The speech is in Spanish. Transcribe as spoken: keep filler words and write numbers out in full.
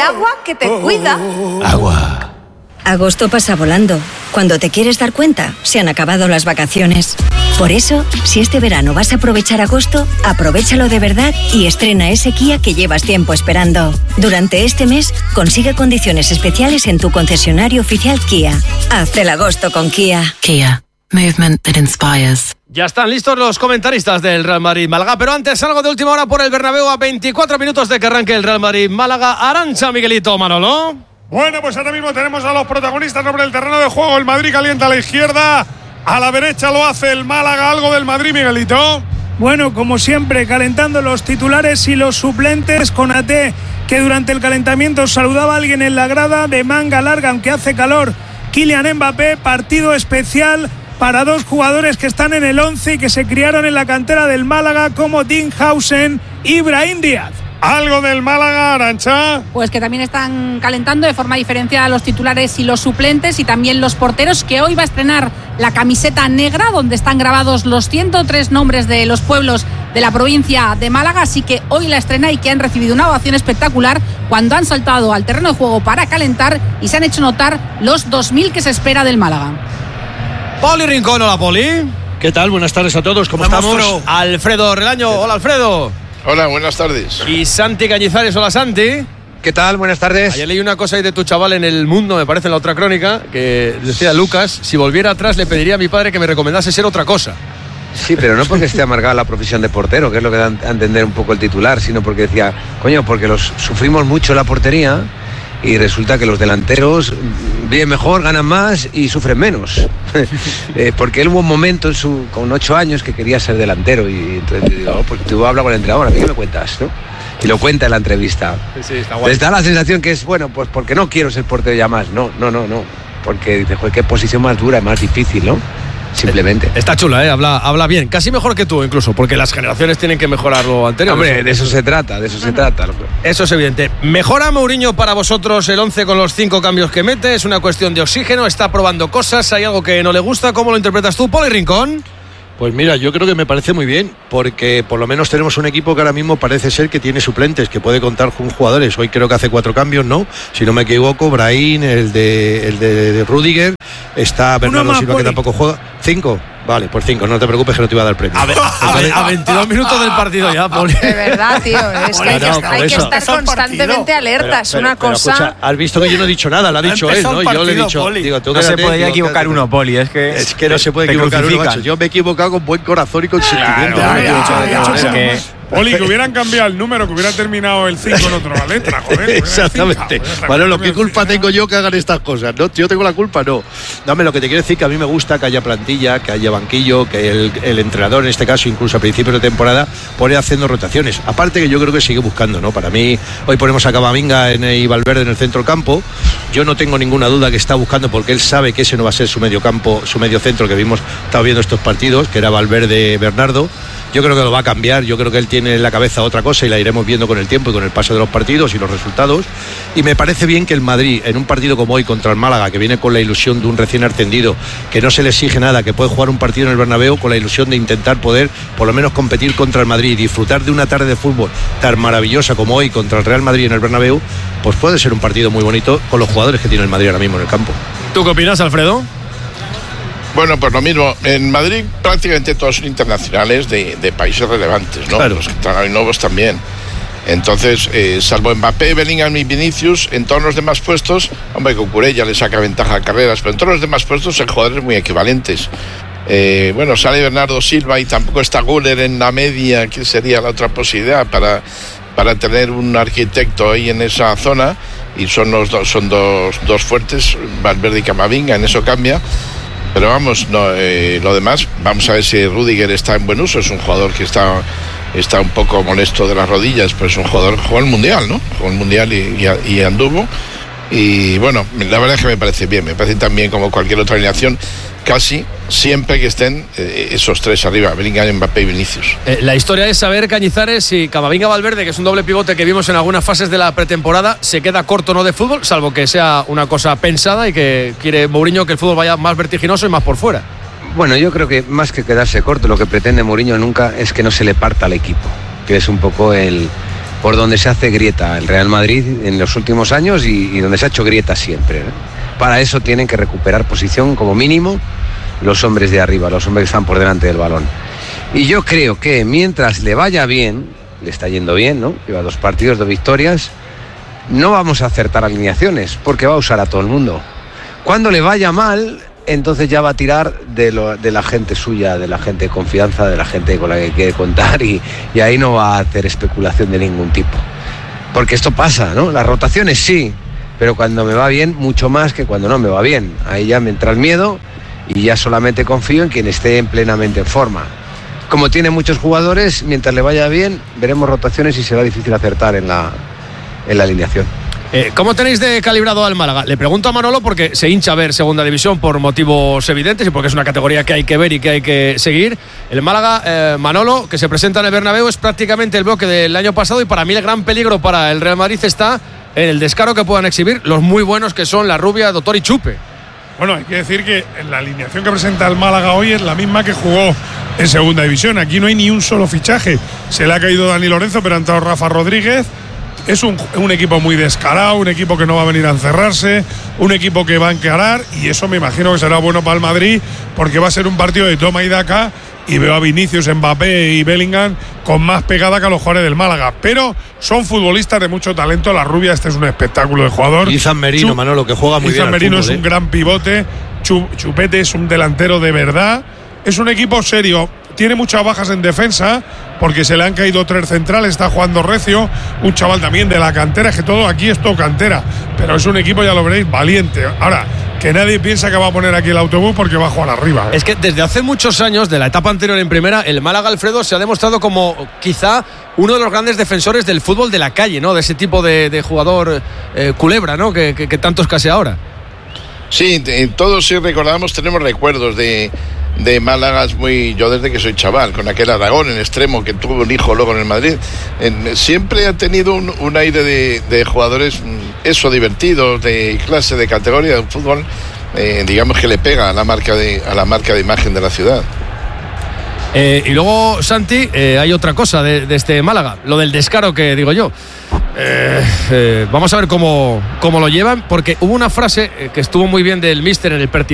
agua que te cuida. Agua. Agosto pasa volando. Cuando te quieres dar cuenta, se han acabado las vacaciones. Por eso, si este verano vas a aprovechar agosto, aprovéchalo de verdad y estrena ese Kia que llevas tiempo esperando. Durante este mes, consigue condiciones especiales en tu concesionario oficial Kia. Haz el agosto con Kia. Kia. Movement that inspires. Ya están listos los comentaristas del Real Madrid-Málaga, pero antes algo de última hora por el Bernabéu a veinticuatro minutos de que arranque el Real Madrid-Málaga. Arantxa, Miguelito, Manolo. Bueno, pues ahora mismo tenemos a los protagonistas sobre el terreno de juego. El Madrid calienta a la izquierda, a la derecha lo hace el Málaga. Algo del Madrid, Miguelito. Bueno, como siempre, calentando los titulares y los suplentes. Konaté, que durante el calentamiento saludaba a alguien en la grada, de manga larga, aunque hace calor. Kylian Mbappé, partido especial para dos jugadores que están en el once y que se criaron en la cantera del Málaga, como Dinghausen y Brahim Díaz. ¿Algo del Málaga, Arantxa? Pues que también están calentando de forma diferenciada los titulares y los suplentes, y también los porteros, que hoy va a estrenar la camiseta negra donde están grabados los ciento tres nombres de los pueblos de la provincia de Málaga, así que hoy la estrena, y que han recibido una ovación espectacular cuando han saltado al terreno de juego para calentar y se han hecho notar los dos mil que se espera del Málaga. Poli Rincón, hola Poli. ¿Qué tal? Buenas tardes a todos, ¿cómo estamos? estamos? Alfredo Relaño, hola Alfredo. Hola, buenas tardes. Y Santi Cañizares, hola Santi. ¿Qué tal? Buenas tardes. Ayer leí una cosa ahí de tu chaval en El Mundo, me parece, en la otra crónica, que decía Lucas: si volviera atrás le pediría a mi padre que me recomendase ser otra cosa. Sí, pero no porque esté amargada la profesión de portero, que es lo que da a entender un poco el titular, sino porque decía, coño, porque los sufrimos mucho en la portería y resulta que los delanteros viven mejor, ganan más y sufren menos. eh, porque él hubo un momento en su, con ocho años que quería ser delantero, y entonces digo, oh, pues tú hablas con el entrenador, ¿a qué me cuentas? ¿No? Y lo cuenta en la entrevista. Sí, sí, está guay. Les da la sensación que es, bueno, pues porque no quiero ser portero ya más. No, no, no, no. Porque dice, joder, qué posición más dura y más difícil, ¿no? Simplemente. Está chula, ¿eh? Habla, habla bien. Casi mejor que tú, incluso, porque las generaciones tienen que mejorar lo anterior. Hombre, de eso se trata, de eso se trata. Eso es evidente. ¿Mejora Mourinho para vosotros el once con los cinco cambios que mete? ¿Es una cuestión de oxígeno? ¿Está probando cosas? ¿Hay algo que no le gusta? ¿Cómo lo interpretas tú, Poli Rincón? Pues mira, yo creo que me parece muy bien, porque por lo menos tenemos un equipo que ahora mismo parece ser que tiene suplentes, que puede contar con jugadores. Hoy creo que hace cuatro cambios, ¿no? Si no me equivoco, Brahim, el de, el de, de Rüdiger, está Bernardo Silva, que tampoco juega. ¿Cinco? Vale, por cinco, no te preocupes que no te iba a dar premio. A, ver, a, ver, a veintidós minutos del partido ya, Poli. De verdad, tío, es que hay, no, que, hay que estar constantemente alerta, es una pero, cosa… Escucha, has visto que yo no he dicho nada, lo ha dicho él, ¿no? Yo le he dicho… Digo, no se podía equivocar uno, Poli, es que… Es que no se puede equivocar uno, macho. Yo me he equivocado con buen corazón y con sentimiento. Es que… Poli, que hubieran cambiado el número, que hubiera terminado el cinco en otra letra, joder. Exactamente. Manolo, ¿qué culpa tengo yo que hagan estas cosas? ¿No? ¿Yo tengo la culpa? No. Dame, lo que te quiero decir, que a mí me gusta que haya plantilla, que haya banquillo, que el, el entrenador, en este caso, incluso a principios de temporada, pone haciendo rotaciones. Aparte que yo creo que sigue buscando, ¿no? Para mí, hoy ponemos a Camavinga en, y Valverde en el centro campo. Yo no tengo ninguna duda que está buscando, porque él sabe que ese no va a ser su medio campo, su medio centro que vimos, estaba viendo estos partidos, que era Valverde, Bernardo. Yo creo que lo va a cambiar, yo creo que él tiene en la cabeza otra cosa y la iremos viendo con el tiempo y con el paso de los partidos y los resultados. Y me parece bien que el Madrid, en un partido como hoy contra el Málaga, que viene con la ilusión de un recién ascendido, que no se le exige nada, que puede jugar un partido en el Bernabéu con la ilusión de intentar poder por lo menos competir contra el Madrid y disfrutar de una tarde de fútbol tan maravillosa como hoy contra el Real Madrid en el Bernabéu, pues puede ser un partido muy bonito con los jugadores que tiene el Madrid ahora mismo en el campo. ¿Tú qué opinas, Alfredo? Bueno, pues lo mismo. En Madrid prácticamente todos son internacionales de, de países relevantes, ¿no? Claro. Los que están ahí nuevos también. Entonces, eh, salvo Mbappé, Bellingham y Vinicius, en todos los demás puestos, hombre, que Cucurella le saca ventaja a carreras, pero en todos los demás puestos son jugadores muy equivalentes. Eh, bueno, sale Bernardo Silva y tampoco está Güler en la media, que sería la otra posibilidad para, para tener un arquitecto ahí en esa zona, y son los dos, son dos, dos fuertes, Valverde y Camavinga, en eso cambia. Pero vamos, no, eh, lo demás, vamos a ver si Rüdiger está en buen uso. Es un jugador que está, está un poco molesto de las rodillas, pero es un jugador que jugó el Mundial, ¿no? Jugó el Mundial y, y, y anduvo. Y bueno, la verdad es que me parece bien, me parece también como cualquier otra alineación, casi siempre que estén eh, esos tres arriba, Bellingham, Mbappé y Vinicius. Eh, la historia es saber, Cañizares, si Camavinga Valverde, que es un doble pivote que vimos en algunas fases de la pretemporada, se queda corto o no de fútbol, salvo que sea una cosa pensada y que quiere Mourinho que el fútbol vaya más vertiginoso y más por fuera. Bueno, yo creo que más que quedarse corto, lo que pretende Mourinho nunca es que no se le parta al equipo, que es un poco el, por donde se hace grieta el Real Madrid en los últimos años y, y donde se ha hecho grieta siempre, ¿eh? Para eso tienen que recuperar posición como mínimo los hombres de arriba, los hombres que están por delante del balón. Y yo creo que mientras le vaya bien, le está yendo bien, ¿no? Lleva dos partidos, dos victorias, no vamos a acertar alineaciones porque va a usar a todo el mundo. Cuando le vaya mal, entonces ya va a tirar de, lo, de la gente suya, de la gente de confianza, de la gente con la que quiere contar y, y ahí no va a hacer especulación de ningún tipo. Porque esto pasa, ¿no? Las rotaciones sí, pero cuando me va bien, mucho más que cuando no me va bien. Ahí ya me entra el miedo y ya solamente confío en quien esté plenamente en forma. Como tiene muchos jugadores, mientras le vaya bien, veremos rotaciones y será difícil acertar en la, en la alineación. Eh, ¿Cómo tenéis de calibrado al Málaga? Le pregunto a Manolo porque se hincha a ver segunda división por motivos evidentes y porque es una categoría que hay que ver y que hay que seguir. El Málaga, eh, Manolo, que se presenta en el Bernabéu, es prácticamente el bloque del año pasado y para mí el gran peligro para el Real Madrid está en el descaro que puedan exhibir los muy buenos que son La Rubia, Doctor y Chupe. Bueno, hay que decir que la alineación que presenta el Málaga hoy es la misma que jugó en segunda división. Aquí no hay ni un solo fichaje. Se le ha caído Dani Lorenzo, pero ha entrado Rafa Rodríguez. Es un, un equipo muy descarado, un equipo que no va a venir a encerrarse, un equipo que va a encarar, y eso me imagino que será bueno para el Madrid porque va a ser un partido de toma y daca, y veo a Vinicius, Mbappé y Bellingham con más pegada que a los jugadores del Málaga, pero son futbolistas de mucho talento. La Rubia, este es un espectáculo de jugador. Y Izan Merino, Chup, Manolo, que juega muy Izan bien Merino al fútbol, es un ¿eh? gran pivote. Chup, Chupete es un delantero de verdad. Es un equipo serio. Tiene muchas bajas en defensa porque se le han caído tres centrales. Está jugando Recio, un chaval también de la cantera. Es que todo aquí es todo cantera, pero es un equipo, ya lo veréis, valiente. Ahora, que nadie piensa que va a poner aquí el autobús porque va a jugar arriba, ¿eh? Es que desde hace muchos años, de la etapa anterior en primera, el Málaga, Alfredo, se ha demostrado como quizá uno de los grandes defensores del fútbol de la calle, ¿no? De ese tipo de, de jugador eh, culebra, ¿no? Que, que, que tanto escasea ahora. Sí, todos sí recordamos, tenemos recuerdos de, de Málagas muy. Yo desde que soy chaval, con aquel Aragón en extremo que tuvo un hijo luego en el Madrid, en, siempre ha tenido un, un aire de, de jugadores, eso, divertidos, de clase, de categoría de fútbol, eh, digamos que le pega a la marca de, a la marca de imagen de la ciudad. Eh, y luego, Santi, eh, hay otra cosa de, de este Málaga, lo del descaro que digo yo. Eh, eh, vamos a ver cómo, cómo lo llevan, porque hubo una frase que estuvo muy bien del míster en el